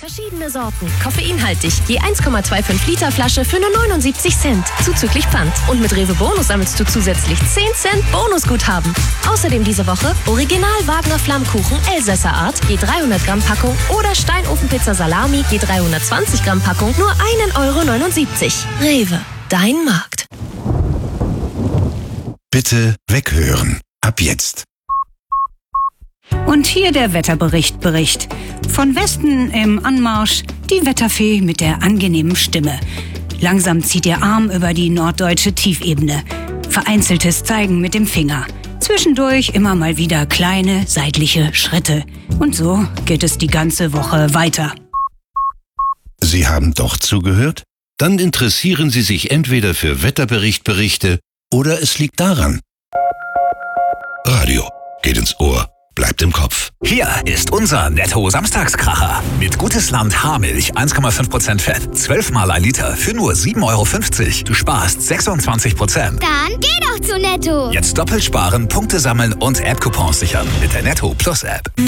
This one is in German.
Verschiedene Sorten, koffeinhaltig, je 1,25 Liter Flasche für nur 79 Cent, zuzüglich Pfand. Und mit Rewe Bonus sammelst du zusätzlich 10 Cent Bonusguthaben. Außerdem diese Woche Original Wagner Flammkuchen Elsässer Art, je 300 Gramm Packung oder Steinofenpizza Salami, je 320 Gramm Packung, nur 1,79 €. Rewe, dein Markt. Bitte weghören. Ab jetzt. Und hier der Wetterbericht. Von Westen im Anmarsch die Wetterfee mit der angenehmen Stimme. Langsam zieht ihr Arm über die norddeutsche Tiefebene. Vereinzeltes Zeigen mit dem Finger. Zwischendurch immer mal wieder kleine seitliche Schritte. Und so geht es die ganze Woche weiter. Sie haben doch zugehört? Dann interessieren Sie sich entweder für Wetterberichte oder es liegt daran. Radio geht ins Ohr, bleibt im Kopf. Hier ist unser Netto-Samstagskracher. Mit Gutes Land Haarmilch 1,5% Fett, 12 mal ein Liter für nur 7,50 €. Du sparst 26%. Dann geh doch zu Netto. Jetzt doppelt sparen, Punkte sammeln und App-Coupons sichern mit der Netto Plus App.